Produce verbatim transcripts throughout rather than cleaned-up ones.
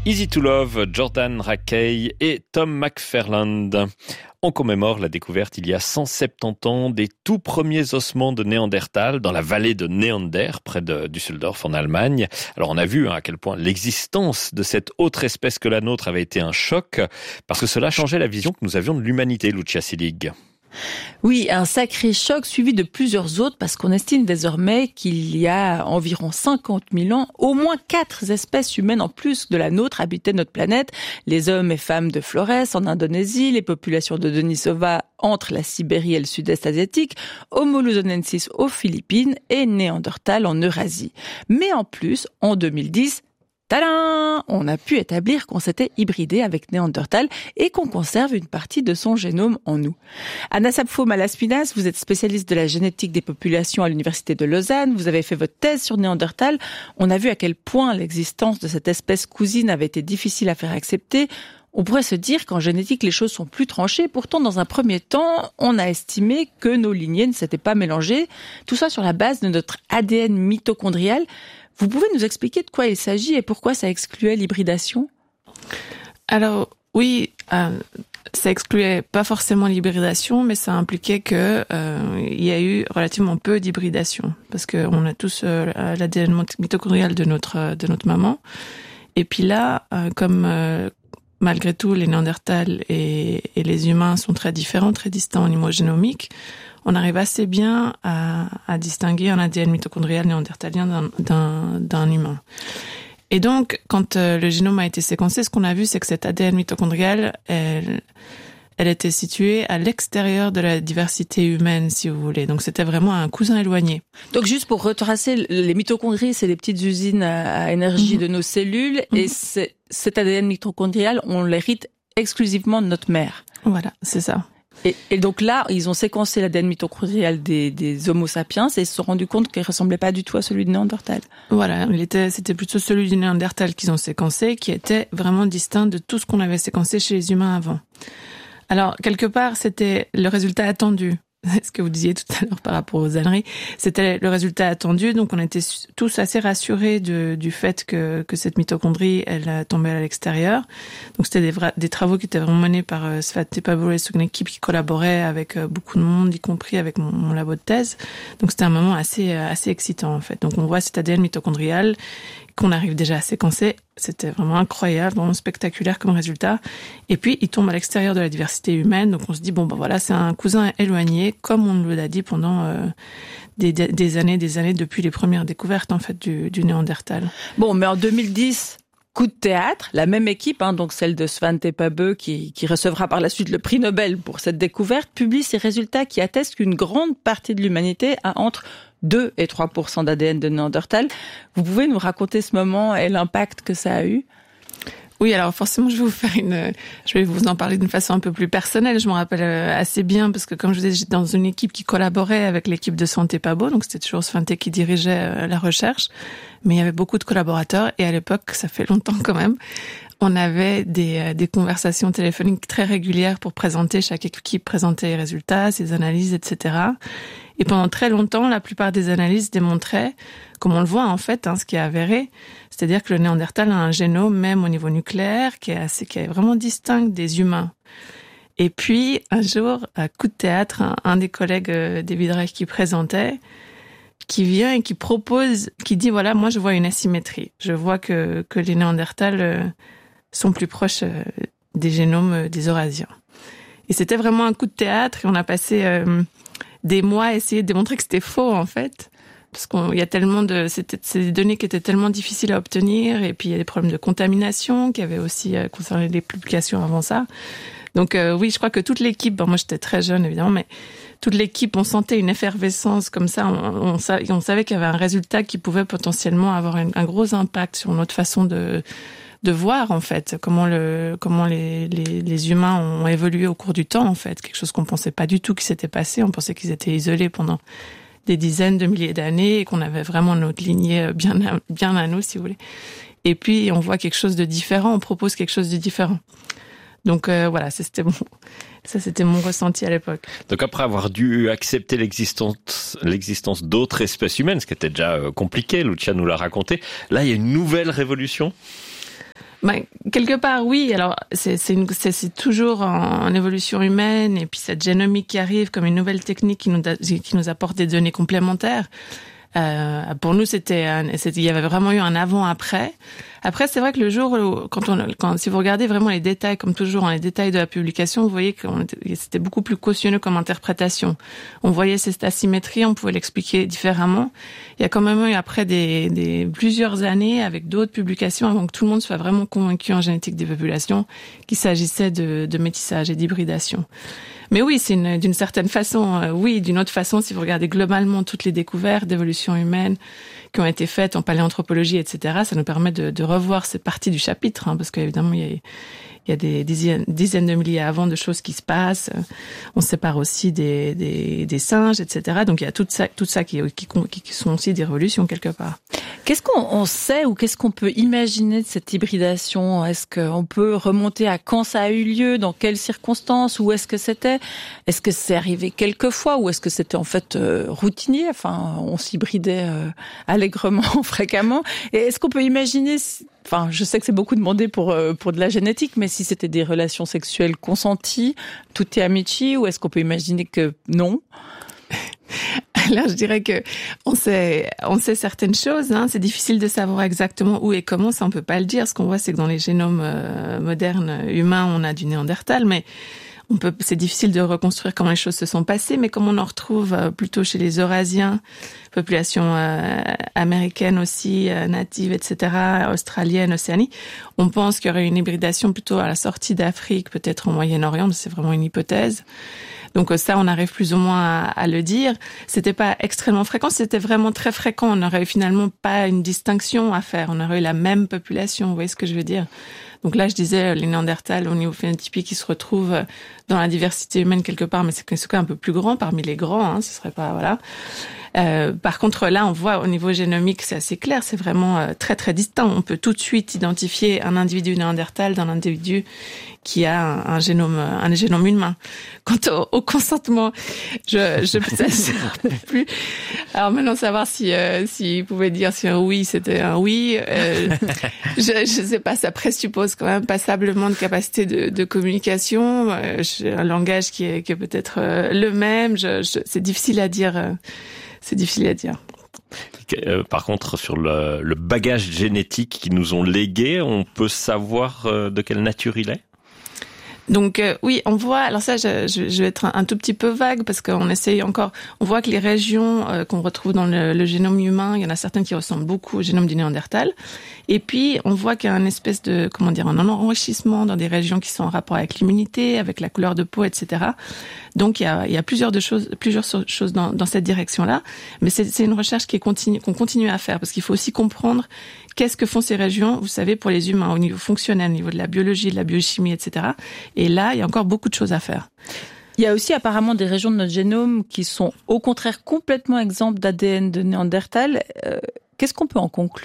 Easy to Love, Jordan Rakei et Tom McFarland. On commémore la découverte il y a cent soixante-dix ans des tout premiers ossements de Néandertal dans la vallée de Neander, près de Düsseldorf en Allemagne. Alors on a vu hein, à quel point l'existence de cette autre espèce que la nôtre avait été un choc, parce que cela changeait la vision que nous avions de l'humanité, Lucia Selig. Oui, un sacré choc suivi de plusieurs autres parce qu'on estime désormais qu'il y a environ cinquante mille ans, au moins quatre espèces humaines en plus de la nôtre habitaient notre planète. Les hommes et femmes de Flores en Indonésie, les populations de Denisova entre la Sibérie et le sud-est asiatique, Homo luzonensis aux Philippines et Néandertal en Eurasie. Mais en plus, en deux mille dix, tadam! On a pu établir qu'on s'était hybridé avec Néandertal et qu'on conserve une partie de son génome en nous. Anna Sapfo-Malaspinas, vous êtes spécialiste de la génétique des populations à l'Université de Lausanne. Vous avez fait votre thèse sur Néandertal. On a vu à quel point l'existence de cette espèce cousine avait été difficile à faire accepter. On pourrait se dire qu'en génétique, les choses sont plus tranchées. Pourtant, dans un premier temps, on a estimé que nos lignées ne s'étaient pas mélangées. Tout ça sur la base de notre A D N mitochondrial. Vous pouvez nous expliquer de quoi il s'agit et pourquoi ça excluait l'hybridation ? Alors, oui, euh, ça excluait pas forcément l'hybridation, mais ça impliquait que euh, il y a eu relativement peu d'hybridation, parce que on a tous euh, l'A D N mitochondrial de notre de notre maman. Et puis là, euh, comme euh, malgré tout les Néandertals et, et les humains sont très différents, très distincts au niveau génomique, on arrive assez bien à, à distinguer un A D N mitochondrial néandertalien d'un, d'un, d'un humain. Et donc, quand euh, le génome a été séquencé, ce qu'on a vu, c'est que cet A D N mitochondrial, elle, elle était située à l'extérieur de la diversité humaine, si vous voulez. Donc, c'était vraiment un cousin éloigné. Donc, juste pour retracer, les mitochondries, c'est les petites usines à, à énergie mmh. de nos cellules. Mmh. Et c'est, cet A D N mitochondrial, on l'hérite exclusivement de notre mère. Voilà, c'est ça. Et, et donc là, ils ont séquencé l'A D N mitochondrial des, des Homo sapiens et ils se sont rendus compte qu'il ressemblait pas du tout à celui de Néandertal. Voilà, il était, c'était plutôt celui du Néandertal qu'ils ont séquencé, qui était vraiment distinct de tout ce qu'on avait séquencé chez les humains avant. Alors, quelque part, c'était le résultat attendu. Ce que vous disiez tout à l'heure par rapport aux âneries, c'était le résultat attendu. Donc, on était tous assez rassurés de, du fait que, que cette mitochondrie, elle tombait à l'extérieur. Donc, c'était des, vra- des travaux qui étaient vraiment menés par euh, Svante Pabo et son équipe qui collaborait avec euh, beaucoup de monde, y compris avec mon, mon labo de thèse. Donc, c'était un moment assez, euh, assez excitant, en fait. Donc, on voit cet A D N mitochondrial qu'on arrive déjà à séquencer. C'était vraiment incroyable, vraiment spectaculaire comme résultat. Et puis, il tombe à l'extérieur de la diversité humaine. Donc, on se dit, bon, ben voilà, c'est un cousin éloigné, comme on nous l'a dit pendant euh, des, des années, des années, depuis les premières découvertes, en fait, du, du Néandertal. Bon, mais en deux mille dix, coup de théâtre, la même équipe, hein, donc celle de Svante Pääbo, qui, qui recevra par la suite le prix Nobel pour cette découverte, publie ces résultats qui attestent qu'une grande partie de l'humanité a entre deux et trois pour cent d'A D N de Néandertal. Vous pouvez nous raconter ce moment et l'impact que ça a eu ? Oui, alors forcément, je vais vous faire une, je vais vous en parler d'une façon un peu plus personnelle. Je m'en rappelle assez bien parce que, comme je vous disais, j'étais dans une équipe qui collaborait avec l'équipe de Svante Pääbo, donc c'était toujours Svante qui dirigeait la recherche, mais il y avait beaucoup de collaborateurs et à l'époque, ça fait longtemps quand même, on avait des, des conversations téléphoniques très régulières pour présenter, chaque équipe présentait les résultats, ses analyses, et cetera. Et pendant très longtemps, la plupart des analyses démontraient, comme on le voit en fait, hein, ce qui est avéré, c'est-à-dire que le Néandertal a un génome, même au niveau nucléaire, qui est assez, qui est vraiment distinct des humains. Et puis, un jour, à coup de théâtre, un, un des collègues euh, David Reich qui présentait, qui vient et qui propose, qui dit, voilà, moi je vois une asymétrie. Je vois que, que les Néandertals euh, sont plus proches euh, des génomes euh, des Eurasiens. Et c'était vraiment un coup de théâtre et on a passé euh, des mois à essayer de démontrer que c'était faux, en fait. Parce qu'il y a tellement de, c'était, c'est des données qui étaient tellement difficiles à obtenir, et puis il y a des problèmes de contamination qui avaient aussi euh, concerné les publications avant ça. Donc euh, oui, je crois que toute l'équipe, bon, moi j'étais très jeune évidemment, mais toute l'équipe, on sentait une effervescence comme ça, on, on, savait, on savait qu'il y avait un résultat qui pouvait potentiellement avoir un, un gros impact sur notre façon de de voir en fait comment le comment les, les les humains ont évolué au cours du temps, en fait, quelque chose qu'on pensait pas du tout qui s'était passé. On pensait qu'ils étaient isolés pendant des dizaines de milliers d'années et qu'on avait vraiment notre lignée bien à, bien à nous, si vous voulez. Et puis on voit quelque chose de différent, on propose quelque chose de différent. Donc euh, voilà, ça c'était mon ça c'était mon ressenti à l'époque. Donc après avoir dû accepter l'existence l'existence d'autres espèces humaines, ce qui était déjà compliqué, Lucia nous l'a raconté, là il y a une nouvelle révolution. Ben, quelque part, oui. Alors, c'est, c'est, une, c'est, c'est toujours en, en évolution humaine, et puis cette génomique qui arrive comme une nouvelle technique qui nous, da, qui nous apporte des données complémentaires. Euh, pour nous, c'était, un, c'était, il y avait vraiment eu un avant-après. Après, c'est vrai que le jour où, quand on, quand, si vous regardez vraiment les détails, comme toujours, hein, les détails de la publication, vous voyez que c'était beaucoup plus cautionneux comme interprétation. On voyait cette asymétrie, on pouvait l'expliquer différemment. Il y a quand même eu après des, des plusieurs années avec d'autres publications avant que tout le monde soit vraiment convaincu en génétique des populations qu'il s'agissait de, de métissage et d'hybridation. Mais oui, c'est une, d'une certaine façon, euh, oui, d'une autre façon, si vous regardez globalement toutes les découvertes d'évolution humaine qui ont été faites en paléanthropologie, et cetera, ça nous permet de, de revoir cette partie du chapitre, hein, parce qu'évidemment, il y a, il y a des dizaines, dizaines de milliers avant de choses qui se passent. On sépare aussi des, des, des singes, et cetera. Donc il y a tout ça, tout ça qui, qui, qui sont aussi des révolutions quelque part. Qu'est-ce qu'on on sait ou qu'est-ce qu'on peut imaginer de cette hybridation? Est-ce qu'on peut remonter à quand ça a eu lieu, dans quelles circonstances, où est-ce que c'était? Est-ce que c'est arrivé quelques fois ou est-ce que c'était en fait euh, routinier? Enfin, on s'hybridait euh, allègrement, fréquemment. Et est-ce qu'on peut imaginer, enfin, je sais que c'est beaucoup demandé pour euh, pour de la génétique, mais si c'était des relations sexuelles consenties, tout est amici, ou est-ce qu'on peut imaginer que non? Alors, je dirais que on sait, on sait certaines choses. Hein. C'est difficile de savoir exactement où et comment, ça on peut pas le dire. Ce qu'on voit, c'est que dans les génomes euh, modernes humains, on a du Néandertal, mais on peut, c'est difficile de reconstruire comment les choses se sont passées. Mais comme on en retrouve euh, plutôt chez les Eurasiens, population euh, américaine aussi, euh, native, et cetera, australienne, Océanie, on pense qu'il y aurait une hybridation plutôt à la sortie d'Afrique, peut-être au Moyen-Orient, mais c'est vraiment une hypothèse. Donc ça, on arrive plus ou moins à, à le dire. C'était pas extrêmement fréquent, c'était vraiment très fréquent. On n'aurait finalement pas une distinction à faire. On aurait eu la même population, vous voyez ce que je veux dire? Donc là, je disais, les Néandertals, au niveau phénotypique, ils se retrouvent dans la diversité humaine quelque part, mais c'est quand même un peu plus grand parmi les grands, hein, ce serait pas, voilà. Euh, par contre, là, on voit au niveau génomique, c'est assez clair, c'est vraiment euh, très très distinct. On peut tout de suite identifier un individu néandertal d'un individu qui a un, un génome, un génome humain. Quant au, au consentement, je je ne sais plus. Alors maintenant, savoir si euh, si vous pouvez dire si un oui c'était un oui, euh, je je sais pas. Ça présuppose quand même passablement de capacité de, de communication, euh, un langage qui est qui est peut-être euh, le même. Je, je, c'est difficile à dire. Euh, C'est difficile à dire. Par contre, sur le, le bagage génétique qu'ils nous ont légué, on peut savoir de quelle nature il est? Donc euh, oui, on voit. Alors ça, je, je, je vais être un, un tout petit peu vague parce qu'on essaye encore. On voit que les régions euh, qu'on retrouve dans le, le génome humain, il y en a certaines qui ressemblent beaucoup au génome du Néandertal. Et puis on voit qu'il y a une espèce de, comment dire, un enrichissement dans des régions qui sont en rapport avec l'immunité, avec la couleur de peau, et cetera. Donc il y a, il y a plusieurs de choses, plusieurs choses dans, dans cette direction-là. Mais c'est, c'est une recherche qui est continue, qu'on continue à faire parce qu'il faut aussi comprendre qu'est-ce que font ces régions, vous savez, pour les humains, au niveau fonctionnel, au niveau de la biologie, de la biochimie, et cetera. Et là, il y a encore beaucoup de choses à faire. Il y a aussi apparemment des régions de notre génome qui sont au contraire complètement exemptes d'A D N de Néandertal. Euh, qu'est-ce qu'on peut en conclure ?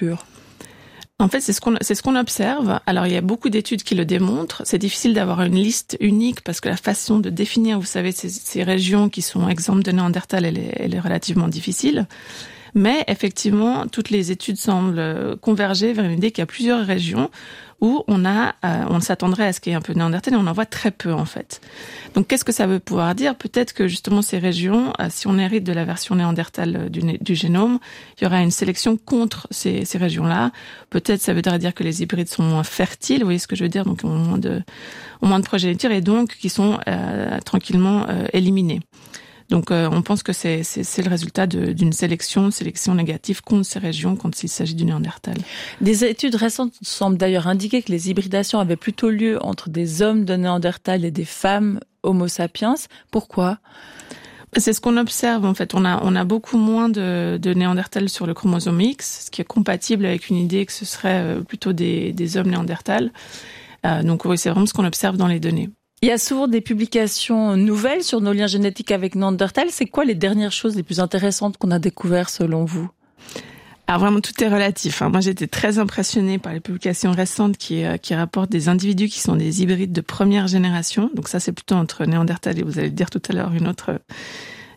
En fait, c'est ce qu'on c'est ce qu'on observe. Alors, il y a beaucoup d'études qui le démontrent. C'est difficile d'avoir une liste unique parce que la façon de définir, vous savez, ces, ces régions qui sont exemptes de Néandertal, elle est, elle est relativement difficile. Mais effectivement, toutes les études semblent converger vers une idée qu'il y a plusieurs régions où on a, euh, on s'attendrait à ce qu'il y ait un peu de Néandertal et on en voit très peu en fait. Donc, qu'est-ce que ça veut pouvoir dire ? Peut-être que justement ces régions, euh, si on hérite de la version Néandertal du, du génome, il y aura une sélection contre ces, ces régions-là. Peut-être ça voudrait dire que les hybrides sont moins fertiles, vous voyez ce que je veux dire ? Donc, ont moins de, ont moins de progéniture et donc qui sont euh, tranquillement euh, éliminés. Donc, euh, on pense que c'est, c'est, c'est le résultat de, d'une sélection, sélection négative contre ces régions quand il s'agit du Néandertal. Des études récentes semblent d'ailleurs indiquer que les hybridations avaient plutôt lieu entre des hommes de Néandertal et des femmes Homo sapiens. Pourquoi ? C'est ce qu'on observe, en fait. On a, on a beaucoup moins de, de Néandertal sur le chromosome X, ce qui est compatible avec une idée que ce serait plutôt des, des hommes Néandertal. Euh, donc, oui, c'est vraiment ce qu'on observe dans les données. Il y a souvent des publications nouvelles sur nos liens génétiques avec Néandertal. C'est quoi les dernières choses les plus intéressantes qu'on a découvertes selon vous ? Alors vraiment, tout est relatif. Moi, j'ai été très impressionnée par les publications récentes qui, qui rapportent des individus qui sont des hybrides de première génération. Donc ça, c'est plutôt entre Néandertal et, vous allez le dire tout à l'heure, une autre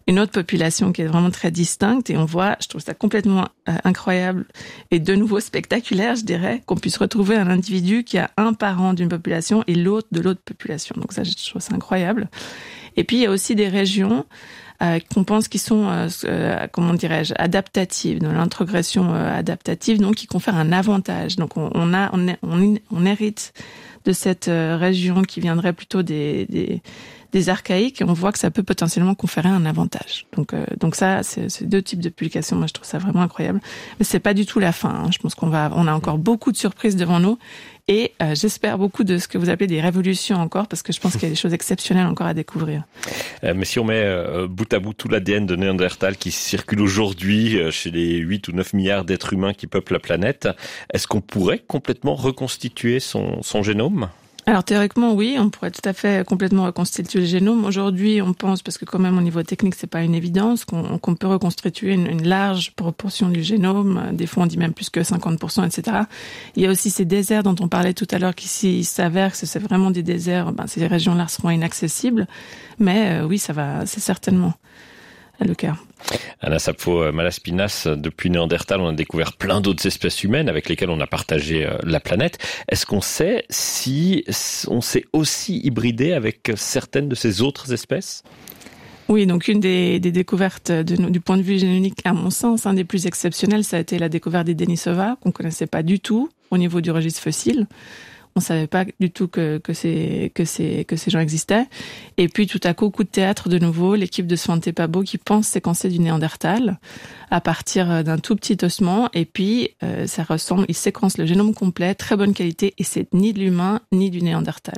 une autre population qui est vraiment très distincte et on voit, je trouve ça complètement euh, incroyable et de nouveau spectaculaire, je dirais, qu'on puisse retrouver un individu qui a un parent d'une population et l'autre de l'autre population. Donc ça, je trouve ça incroyable. Et puis, il y a aussi des régions euh, qu'on pense qui sont, euh, euh, comment dirais-je, adaptatives, dans l'introgression euh, adaptative, donc qui confèrent un avantage. Donc on, on a, on, on, on hérite de cette euh, région qui viendrait plutôt des, des des archaïques, et on voit que ça peut potentiellement conférer un avantage. Donc, euh, donc ça, c'est, c'est deux types de publications. Moi, je trouve ça vraiment incroyable. Mais c'est pas du tout la fin. Hein. Je pense qu'on va, on a encore beaucoup de surprises devant nous, et euh, j'espère beaucoup de ce que vous appelez des révolutions encore, parce que je pense qu'il y a des choses exceptionnelles encore à découvrir. Euh, mais si on met euh, bout à bout tout l'A D N de Néandertal qui circule aujourd'hui euh, chez les huit ou neuf milliards d'êtres humains qui peuplent la planète, est-ce qu'on pourrait complètement reconstituer son, son génome ? Alors théoriquement oui, on pourrait tout à fait complètement reconstituer le génome. Aujourd'hui, on pense, parce que quand même au niveau technique c'est pas une évidence, qu'on, qu'on peut reconstituer une, une large proportion du génome. Des fois on dit même plus que cinquante pour cent, et cetera. Il y a aussi ces déserts dont on parlait tout à l'heure qui s'il s'avère que c'est vraiment des déserts, ben, ces régions-là seront inaccessibles. Mais euh, oui, ça va, c'est certainement le cas. Anna Sapfo-Malaspinasz, depuis Néandertal, on a découvert plein d'autres espèces humaines avec lesquelles on a partagé la planète. Est-ce qu'on sait si on s'est aussi hybridé avec certaines de ces autres espèces ? Oui, donc une des, des découvertes de, du point de vue génomique, à mon sens, un des plus exceptionnels, ça a été la découverte des Denisova, qu'on connaissait pas du tout au niveau du registre fossile. On savait pas du tout que, que ces, que ces, que ces gens existaient. Et puis, tout à coup, coup de théâtre de nouveau, l'équipe de Svante Pääbo qui pense séquencer du Néandertal à partir d'un tout petit ossement. Et puis, euh, ça ressemble, ils séquencent le génome complet, très bonne qualité, et c'est ni de l'humain, ni du Néandertal.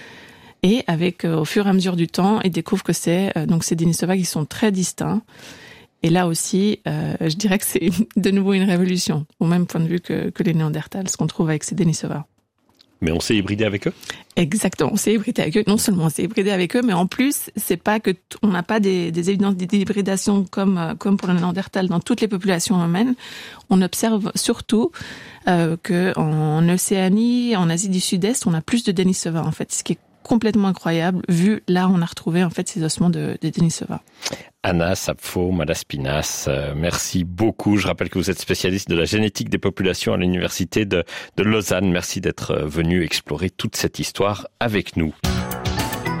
Et avec, euh, au fur et à mesure du temps, ils découvrent que c'est, euh, donc, ces Denisova qui sont très distincts. Et là aussi, euh, je dirais que c'est de nouveau une révolution, au même point de vue que, que les Néandertals, ce qu'on trouve avec ces Denisova. Mais on s'est hybridé avec eux ? Exactement, on s'est hybridé avec eux. Non seulement on s'est hybridé avec eux, mais en plus, c'est pas que t- on n'a pas des, des évidences d'hybridation comme comme pour le Néandertal dans toutes les populations humaines. On observe surtout euh, que en Océanie, en Asie du Sud-Est, on a plus de Denisova en fait, ce qui est complètement incroyable. Vu là, on a retrouvé en fait ces ossements de, de Denisova. Anna Sapfo-Malaspinasz, euh, merci beaucoup. Je rappelle que vous êtes spécialiste de la génétique des populations à l'université de, de Lausanne. Merci d'être venu explorer toute cette histoire avec nous.